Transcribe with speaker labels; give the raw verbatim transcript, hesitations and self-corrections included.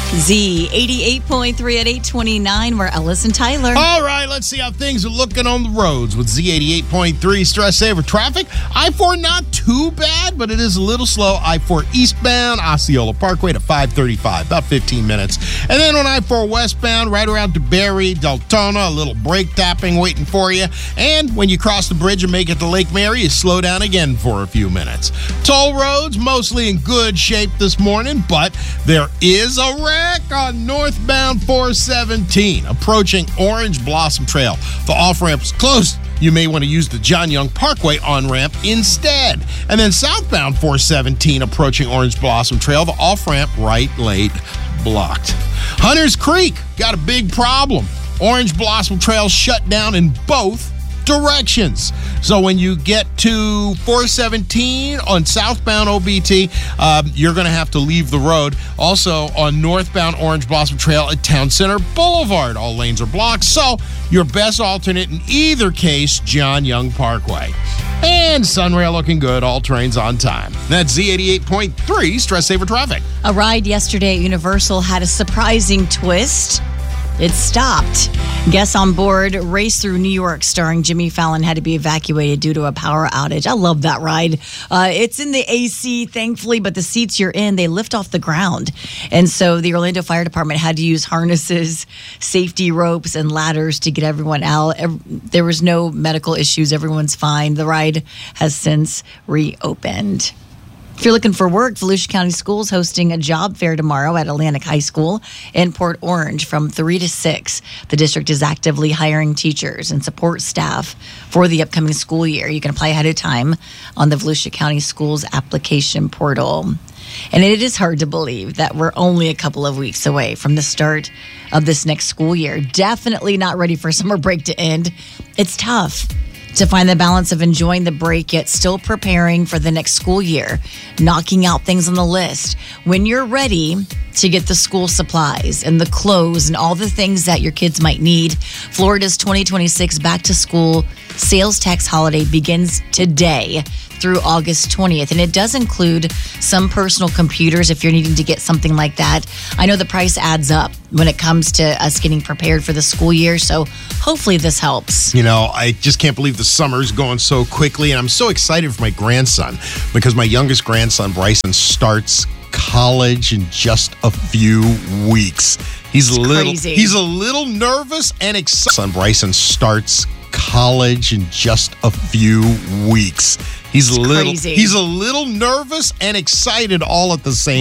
Speaker 1: Z eighty-eight point three at eight twenty-nine. We're Ellis and Tyler.
Speaker 2: All right, let's see how things are looking on the roads with Z eighty-eight point three Stress Saver traffic. I four not too bad, but it is a little slow. I four eastbound, Osceola Parkway to five thirty-five, about fifteen minutes. And then on I four westbound, right around DeBerry, Deltona, a little brake tapping waiting for you. And when you cross the bridge and make it to Lake Mary, you slow down again for a few minutes. Toll roads mostly in good shape this morning, but there is a wreck on northbound four seventeen approaching Orange Blossom Trail. The off-ramp is closed. You may want to use the John Young Parkway on-ramp instead. And then southbound four seventeen approaching Orange Blossom Trail, the off-ramp right lane blocked. Hunters Creek got a big problem. Orange Blossom Trail shut down in both directions. So when you get to four seventeen on southbound O B T, um, you're going to have to leave the road. Also on northbound Orange Blossom Trail at Town Center Boulevard, all lanes are blocked. So your best alternate in either case, John Young Parkway. And Sunrail looking good, all trains on time. That's Z eighty-eight point three Stress Saver Traffic.
Speaker 1: A ride yesterday at Universal had a surprising twist. It stopped. Guests on board Race Through New York starring Jimmy Fallon had to be evacuated due to a power outage. I love that ride. Uh, it's in the A C, thankfully, but the seats you're in, they lift off the ground. And so the Orlando Fire Department had to use harnesses, safety ropes, and ladders to get everyone out. There was no medical issues. Everyone's fine. The ride has since reopened. If you're looking for work, Volusia County Schools hosting a job fair tomorrow at Atlantic High School in Port Orange from three to six. The district is actively hiring teachers and support staff for the upcoming school year. You can apply ahead of time on the Volusia County Schools application portal. And it is hard to believe that we're only a couple of weeks away from the start of this next school year. Definitely not ready for summer break to end. It's tough to find the balance of enjoying the break yet still preparing for the next school year, knocking out things on the list. When you're ready to get the school supplies and the clothes and all the things that your kids might need, Florida's twenty twenty-six Back to School Sales Tax Holiday begins today through August twentieth. And it does include some personal computers if you're needing to get something like that. I know the price adds up when it comes to us getting prepared for the school year, so hopefully this helps.
Speaker 2: You know, I just can't believe the summer's going so quickly, and I'm so excited for my grandson because my youngest grandson, Bryson, starts college in just a few weeks. He's
Speaker 1: it's
Speaker 2: a little
Speaker 1: crazy.
Speaker 2: He's a little nervous and excited. Son Bryson starts college in just a few weeks. He's
Speaker 1: it's
Speaker 2: a little
Speaker 1: crazy.
Speaker 2: He's a little nervous and excited all at the same